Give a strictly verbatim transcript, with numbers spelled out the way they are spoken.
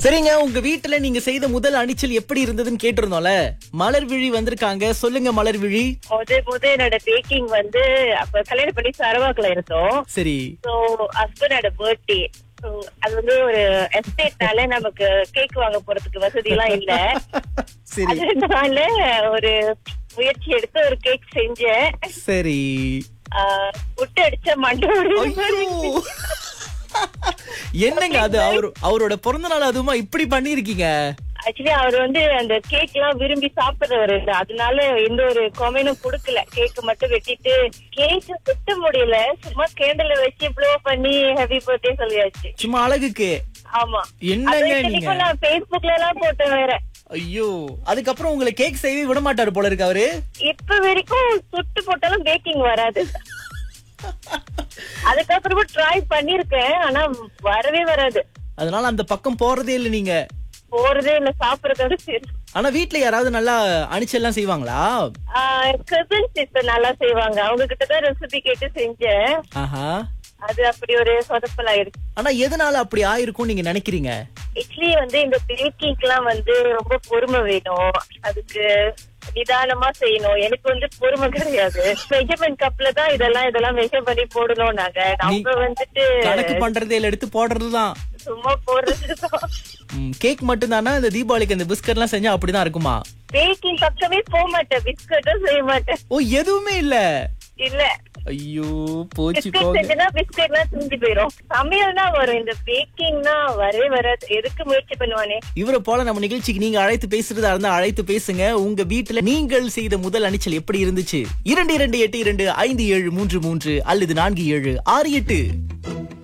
சரிங்க, உங்க வீட்டுல நீங்க செய்த முதல் அணிச்சல் எப்படி இருந்ததுன்னு கேட்டிருந்தோம்ல. மலர் விழி வந்திருக்காங்க, சொல்லுங்க மலர் விழி. முத முத என்னோட பேக்கிங் வந்து அப்ப கல்யாணம் பண்ணி சரவாக்குல இருந்தோம். சரி. சோ ஹஸ்பண்டோட பர்த்டே. சோ அது வந்து ஒரு எஸ்டேட்னால நமக்கு கேக் வாங்க போறதுக்கு வசதி எல்லாம் இல்ல. சரி. அதனால ஒரு முயற்சி எடுத்து ஒரு கேக் செஞ்சேன். சரி. புட்டு அடிச்ச மண்டோட என்னங்க அது? அவரு அவரோட பிறந்த நாள் அதுமா இப்படி பண்ணிருக்கீங்க? ஆக்சுவலி அவர் வந்து அந்த கேக் எல்லாம் விரும்பி சாப்பிடுறவர், அதனால எந்த ஒரு கொமெனும் கொடுக்கல. கேக் மட்டும் வெட்டிட்டு கேக் சுத்த முடியல, சும்மா கேண்டல வச்சு ப்ளோ பண்ணி ஹாப்பி பர்த்டே சொல்லியாச்சு. சும்மா அழகுக்கு. ஆமா. என்னங்க நீங்க? நான் Facebookல எல்லாம் போட்டேன் வேற. ஐயோ, அதுக்கப்புறம் உங்களை கேக் செய்யவே விட மாட்டாரு போல இருக்கு அவரு. இப்ப வரைக்கும் சுட்டு போட்டாலும் பேக்கிங் வராது. அதுக்கப்புறம் ட்ரை பண்ணிருக்கேன், ஆனா வரவே வராது. அதனால அந்த பக்கம் போறதே இல்ல நீங்க? போறதே இல்ல, சாப்பிடறதோட சரி. ஆனா வீட்டுல யாராவது நல்லா அணிச்செல்லாம் செய்வாங்களா? கசின் சிஸ்டர் நல்லா செய்வாங்க, அவங்க கிட்டதான் ரெசிபி கேட்டு செஞ்சேன். ஆஹா. அது அப்படி ஒரு சொதப்பல் ஆயிடுச்சு. ஆனா எதனால அப்படி ஆயிருக்கும் நீங்க நினைக்கிறீங்க? ஆக்சுவலி வந்து இந்த பேக்கிங் எல்லாம் வந்து ரொம்ப பொறுமை வேணும், அதுக்கு நிதானமா செய்யணும். எனக்கு வந்து பொறுமை கிடையாது. மெஷர்மெண்ட் கப்ல தான் இதெல்லாம் இதெல்லாம் மெஷர் பண்ணி போடணும். நாங்க நம்ம வந்துட்டு கணக்கு பண்றதே எடுத்து போடுறதுதான், சும்மா போடுறதுதான். கேக் மட்டும் தானா? இந்த தீபாவளிக்கு அந்த பிஸ்கட் எல்லாம் செஞ்சா அப்படிதான் இருக்குமா? பேக்கிங் பக்கமே போக மாட்டேன், பிஸ்கட்டும் செய்ய மாட்டேன். ஓ, எதுவுமே இல்ல? இல்ல. ஐயோ, போச்சு போங்க. பிஸ்கட் எல்லாம் செஞ்சு போயிரும். சமையல் தான் வரும், இந்த பேக்கிங்னா வரவே வராது. எதுக்கு முயற்சி பண்ணுவானே? இவரை போல நம்ம நிகழ்ச்சிக்கு நீங்க அழைத்து பேசுறதா இருந்தா அழைத்து பேசுங்க. உங்க வீட்டுல நீங்கள் செய்த முதல் அணிச்சல் எப்படி இருந்துச்சு? இரண்டு இரண்டு எட்டு இரண்டு ஐந்து ஏழு மூன்று மூன்று அல்லது நான்கு ஏழு ஆறு எட்டு.